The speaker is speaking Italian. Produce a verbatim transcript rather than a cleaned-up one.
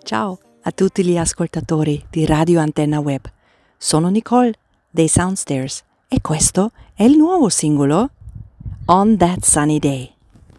Ciao a tutti gli ascoltatori di Radio Antenna Web. Sono Nicole dei Soundstairs e questo è il nuovo singolo On That Sunny Day.